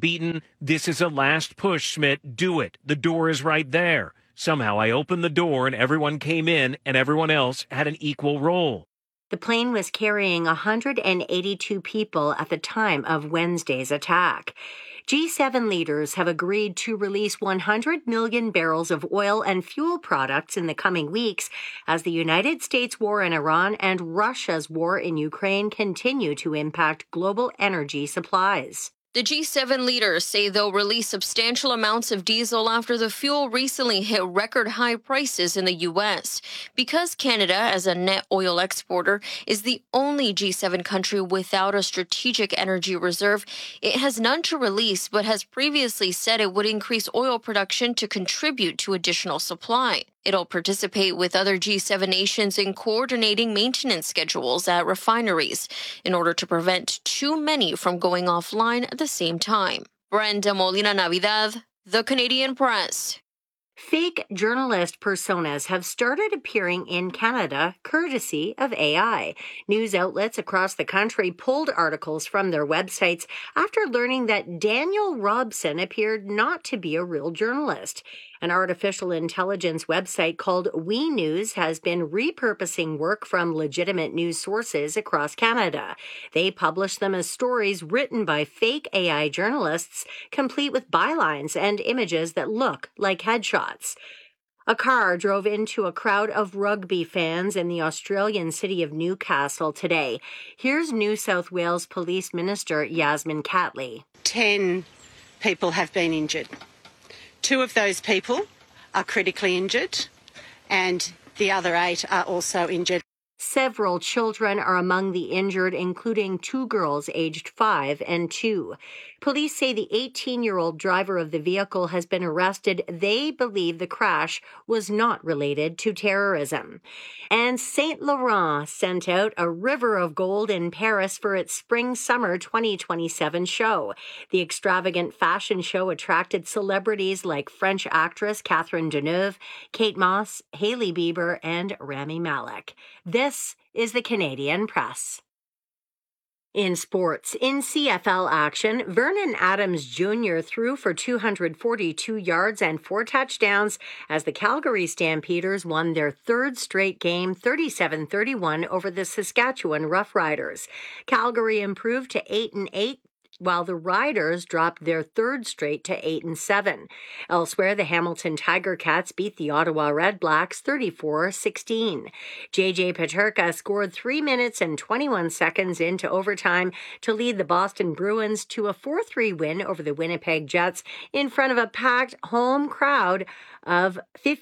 beaten. This is a last push, Schmidt. Do it. The door is right there. Somehow I opened the door and everyone came in and everyone else had an equal role. The plane was carrying 182 people at the time of Wednesday's attack. G7 leaders have agreed to release 100 million barrels of oil and fuel products in the coming weeks as the United States war in Iran and Russia's war in Ukraine continue to impact global energy supplies. The G7 leaders say they'll release substantial amounts of diesel after the fuel recently hit record high prices in the U.S. Because Canada, as a net oil exporter, is the only G7 country without a strategic energy reserve, it has none to release but has previously said it would increase oil production to contribute to additional supply. It'll participate with other G7 nations in coordinating maintenance schedules at refineries in order to prevent too many from going offline at the same time. Brenda Molina Navidad, The Canadian Press. Fake journalist personas have started appearing in Canada, courtesy of AI. News outlets across the country pulled articles from their websites after learning that Daniel Robson appeared not to be a real journalist. An artificial intelligence website called We News has been repurposing work from legitimate news sources across Canada. They publish them as stories written by fake AI journalists, complete with bylines and images that look like headshots. A car drove into a crowd of rugby fans in the Australian city of Newcastle today. Here's New South Wales Police Minister Yasmin Catley. 10 people have been injured. 2 of those people are critically injured, and the other 8 are also injured. Several children are among the injured, including 2 girls aged 5 and 2. Police say the 18-year-old driver of the vehicle has been arrested. They believe the crash was not related to terrorism. And Saint Laurent sent out a river of gold in Paris for its Spring-Summer 2027 show. The extravagant fashion show attracted celebrities like French actress Catherine Deneuve, Kate Moss, Hailey Bieber, and Rami Malek. This is the Canadian Press. In sports, in CFL action, Vernon Adams Jr. threw for 242 yards and 4 touchdowns as the Calgary Stampeders won their 3rd straight game 37-31 over the Saskatchewan Roughriders. Calgary improved to 8-8. While the Riders dropped their 3rd straight to 8-7. Elsewhere, the Hamilton Tiger Cats beat the Ottawa Red Blacks 34-16. J.J. Peterka scored 3 minutes and 21 seconds into overtime to lead the Boston Bruins to a 4-3 win over the Winnipeg Jets in front of a packed home crowd of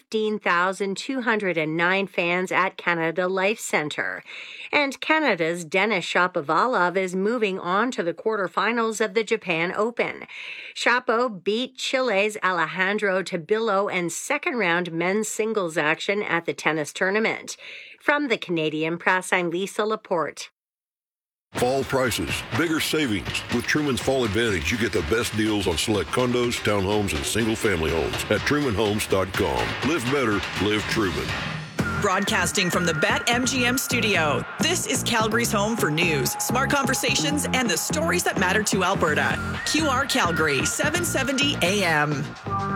15,209 fans at Canada Life Centre. And Canada's Denis Shapovalov is moving on to the quarterfinals of the Japan Open. Shapo beat Chile's Alejandro Tabillo in second-round men's singles action at the tennis tournament. From the Canadian Press, I'm Lisa Laporte. Fall prices, bigger savings. With Truman's Fall Advantage, you get the best deals on select condos, townhomes, and single-family homes at TrumanHomes.com. Live better, live Truman. Broadcasting from the BetMGM studio, this is Calgary's home for news, smart conversations, and the stories that matter to Alberta. QR Calgary, 770 AM.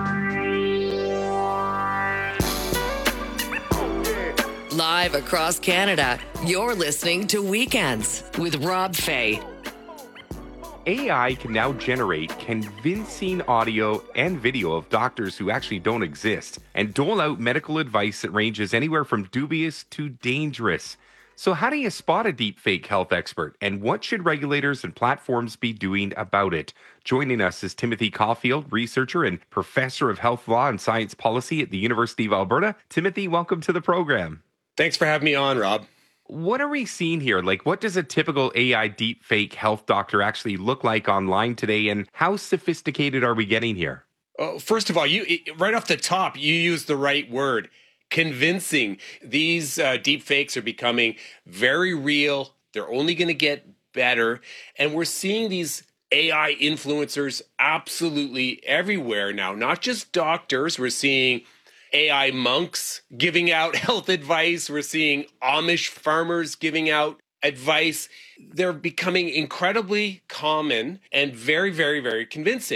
Live across Canada, you're listening to Weekends with Rob Fay. AI can now generate convincing audio and video of doctors who actually don't exist and dole out medical advice that ranges anywhere from dubious to dangerous. So how do you spot a deepfake health expert, and what should regulators and platforms be doing about it? Joining us is Timothy Caulfield, researcher and professor of health law and science policy at the University of Alberta. Timothy, welcome to the program. Thanks for having me on, Rob. What are we seeing here? Like, what does a typical AI deepfake health doctor actually look like online today, and how sophisticated are we getting here? First of all, right off the top, you used the right word, convincing. These deepfakes are becoming very real. They're only going to get better. And we're seeing these AI influencers absolutely everywhere now, not just doctors. We're seeing AI monks giving out health advice. We're seeing Amish farmers giving out advice. They're becoming incredibly common and very, very, very convincing.